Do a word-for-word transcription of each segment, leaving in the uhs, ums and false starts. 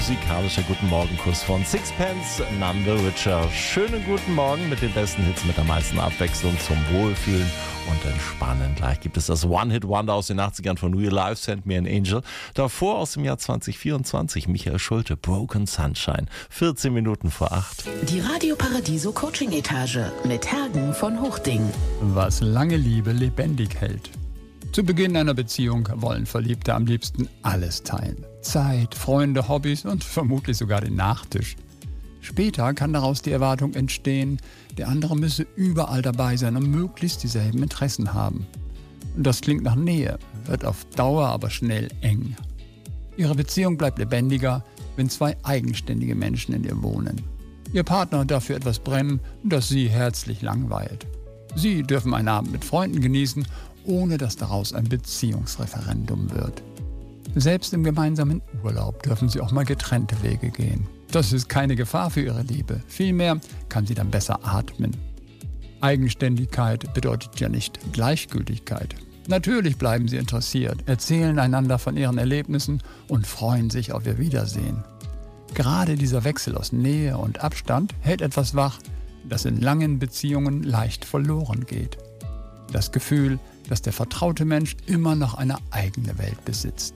musikalischer Guten Morgen-Kuss von Sixpence None the Richer. Schönen guten Morgen mit den besten Hits, mit der meisten Abwechslung zum Wohlfühlen und Entspannen. Gleich gibt es das One-Hit-Wonder aus den achtzigern von Real Life, Send Me an Angel. Davor aus dem Jahr zwanzig vierundzwanzig Michael Schulte, Broken Sunshine. vierzehn Minuten vor acht. Die Radio Paradiso Coaching Etage mit Hergen von Huchting. Was lange Liebe lebendig hält. Zu Beginn einer Beziehung wollen Verliebte am liebsten alles teilen. Zeit, Freunde, Hobbys und vermutlich sogar den Nachtisch. Später kann daraus die Erwartung entstehen, der andere müsse überall dabei sein und möglichst dieselben Interessen haben. Und das klingt nach Nähe, wird auf Dauer aber schnell eng. Ihre Beziehung bleibt lebendiger, wenn zwei eigenständige Menschen in ihr wohnen. Ihr Partner darf für etwas brennen, das sie herzlich langweilt. Sie dürfen einen Abend mit Freunden genießen, ohne dass daraus ein Beziehungsreferendum wird. Selbst im gemeinsamen Urlaub dürfen sie auch mal getrennte Wege gehen. Das ist keine Gefahr für ihre Liebe. Vielmehr kann sie dann besser atmen. Eigenständigkeit bedeutet ja nicht Gleichgültigkeit. Natürlich bleiben sie interessiert, erzählen einander von ihren Erlebnissen und freuen sich auf ihr Wiedersehen. Gerade dieser Wechsel aus Nähe und Abstand hält etwas wach, das in langen Beziehungen leicht verloren geht. Das Gefühl, dass der vertraute Mensch immer noch eine eigene Welt besitzt.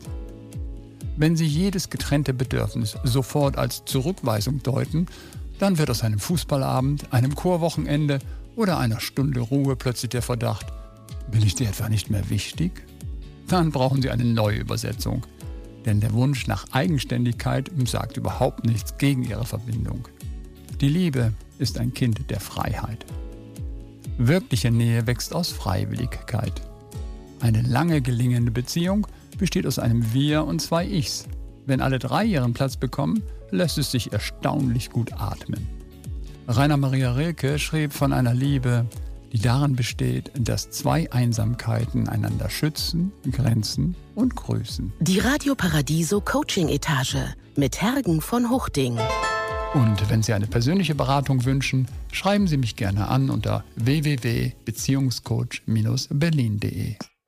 Wenn Sie jedes getrennte Bedürfnis sofort als Zurückweisung deuten, dann wird aus einem Fußballabend, einem Chorwochenende oder einer Stunde Ruhe plötzlich der Verdacht: Bin ich dir etwa nicht mehr wichtig? Dann brauchen Sie eine neue Übersetzung, denn der Wunsch nach Eigenständigkeit sagt überhaupt nichts gegen Ihre Verbindung. Die Liebe ist ein Kind der Freiheit. Wirkliche Nähe wächst aus Freiwilligkeit. Eine lange gelingende Beziehung besteht aus einem Wir und zwei Ichs. Wenn alle drei ihren Platz bekommen, lässt es sich erstaunlich gut atmen. Rainer Maria Rilke schrieb von einer Liebe, die darin besteht, dass zwei Einsamkeiten einander schützen, grenzen und grüßen. Die Radio Paradiso Coaching Etage mit Hergen von Huchting. Und wenn Sie eine persönliche Beratung wünschen, schreiben Sie mich gerne an unter w w w punkt beziehungscoach Bindestrich berlin punkt de.